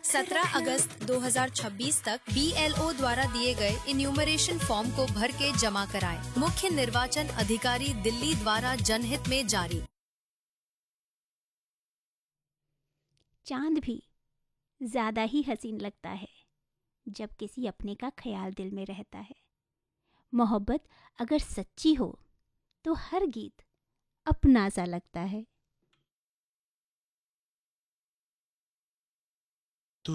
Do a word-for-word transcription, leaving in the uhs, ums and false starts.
सत्रह अगस्त दो हज़ार छब्बीस तक बी एल ओ द्वारा दिए गए इन्यूमरेशन फॉर्म को भर के जमा कराएं। मुख्य निर्वाचन अधिकारी दिल्ली द्वारा जनहित में जारी। चांद भी ज्यादा ही हसीन लगता है जब किसी अपने का ख्याल दिल में रहता है। मोहब्बत अगर सच्ची हो तो हर गीत अपना सा लगता है।